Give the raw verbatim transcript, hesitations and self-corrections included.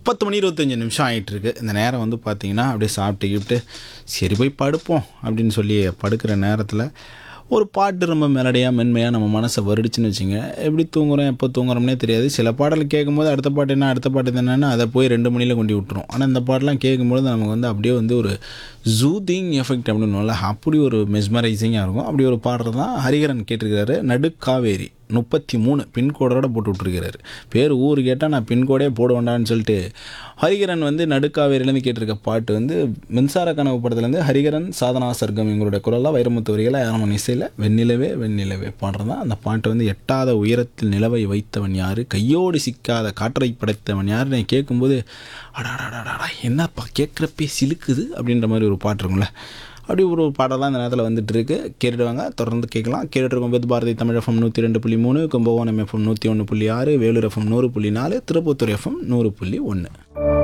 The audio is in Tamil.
பத்து மணி இருபத்தஞ்சி நிமிஷம் ஆகிட்டுருக்கு. இந்த நேரம் வந்து பார்த்திங்கன்னா அப்படியே சாப்பிட்டு கிப்பிட்டு சரி போய் படுப்போம் அப்படின்னு சொல்லி படுக்கிற நேரத்தில் ஒரு பாட்டு ரொம்ப மெலடியாக மென்மையாக நம்ம மனசை வருடிச்சுன்னு வச்சுங்க. எப்படி தூங்குறோம் எப்போ தூங்குறோம்னே தெரியாது. சில பாடல் கேட்கும்போது அடுத்த பாட்டு என்ன அடுத்த பாட்டு என்னென்னு அதை போய் ரெண்டு மணியில் கொண்டு விட்டுரும். ஆனால் இந்த பாட்டெலாம் கேட்கும்போது நமக்கு வந்து அப்படியே வந்து ஒரு ஜூதிங் எஃபெக்ட் அப்படின்னுல அப்படி ஒரு மெஸ்மரைசிங்காக இருக்கும். அப்படி ஒரு பாடுறது தான் ஹரிஹரன் கேட்டிருக்கிறாரு. நடுக்காவேரி முப்பத்தி மூணு பின்கோடோட போட்டு விட்ருக்கிறாரு. பேர் ஊர் கேட்டால் நான் பின்கோடே போட வேண்டான்னு சொல்லிட்டு ஹரிஹரன் வந்து நடுக்காவேரியிலேருந்து கேட்டிருக்க பாட்டு வந்து மின்சார கனவு படத்துலேருந்து ஹரிஹரன் சாதனா சர்க்கம் எங்களோட குரலாக வைரமுத்து வரிகளை நம்ம இசையில் வெண்ணிலவே வெண்ணிலவே பாடுறது தான். அந்த பாட்டு வந்து எட்டாத உயரத்தில் நிலவை வைத்தவன் யார், கையோடு சிக்காத காற்றை படைத்தவன் யாருன்னு கேட்கும்போது அடாடாடாடா என்னப்பா கேட்குறப்பே சிலுக்குது அப்படின்ற மாதிரி ஒரு பாட்டு இருக்கும்ல. அப்படி ஒரு பாடம் தான் இந்த நேரத்தில் வந்துட்டு இருக்கு. கேட்டுடுவாங்க, தொடர்ந்து கேட்கலாம். கேட்டுட்டு இருக்கும்போது பாரதி தமிழ் எஃப்எம் நூற்றி ரெண்டு புள்ளி மூணு, கும்பகோணம் எஃப்எம் நூற்றி ஒன்று புள்ளி ஆறு, வேலூர் எஃப்எம் நூறு புள்ளி நாலு, திருப்பத்தூர் எஃப்எம் நூறு புள்ளி ஒன்று.